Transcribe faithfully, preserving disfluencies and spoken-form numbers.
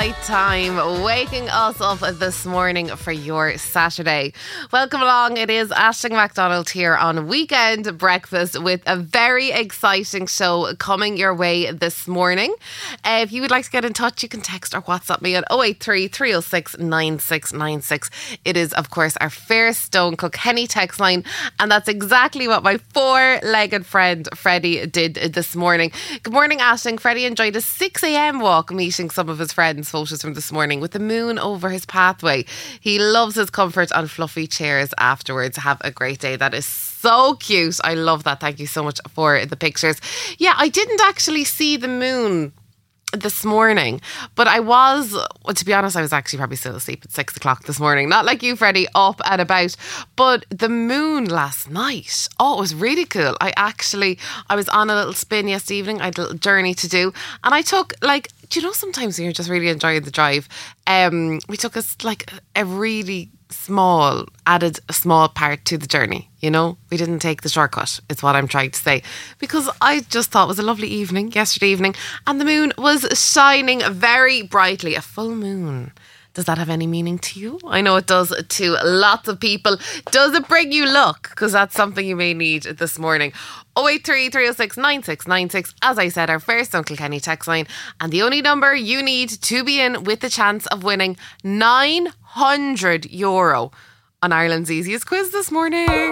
right time, waking us up this morning for your Saturday. Welcome along. It is Aisling MacDonald here on Weekend Breakfast with a very exciting show coming your way this morning. Uh, if you would like to get in touch, you can text or WhatsApp me on oh eight three, three oh six, nine six nine six. It is, of course, our Fairstone Kilkenny text line, and that's exactly what my four-legged friend Freddie did this morning. Good morning, Aisling. Freddie enjoyed a six a.m. walk meeting some of his friends. Photos from this morning with the moon over his pathway. He loves his comfort on fluffy chairs afterwards. Have a great day. That is so cute. I love that. Thank you so much for the pictures. Yeah, I didn't actually see the moon this morning, but I was, well, to be honest, I was actually probably still asleep at six o'clock this morning. Not like you, Freddie, up and about. But the moon last night, oh, it was really cool. I actually, I was on a little spin yesterday evening. I had a little journey to do, and I took, like, do you know, sometimes when you're just really enjoying the drive, um, we took us like a really small, added a small part to the journey, you know? We didn't take the shortcut, is what I'm trying to say. Because I just thought it was a lovely evening, yesterday evening, and the moon was shining very brightly. A full moon. Does that have any meaning to you? I know it does to lots of people. Does it bring you luck? Because that's something you may need this morning. oh eight three, three oh six, nine six nine six. As I said, our first Uncle Kenny text line. And the only number you need to be in with the chance of winning nine hundred euro on Ireland's easiest quiz this morning.